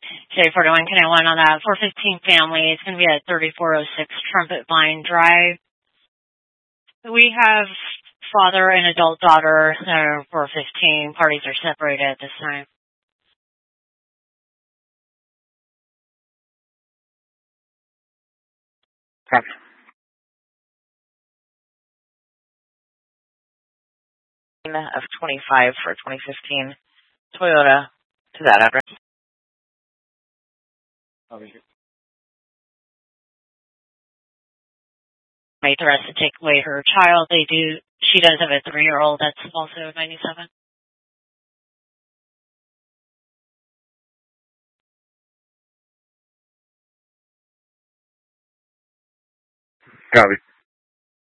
J41, can I one on that 415 family? It's going to be at 3406 Trumpet Vine Drive. We have father and adult daughter, 415. Parties are separated at this time. Copy. Of 25 for 2015 Toyota to that address. Made the rest to take away her child. She does have a 3-year-old that's also 97. Copy.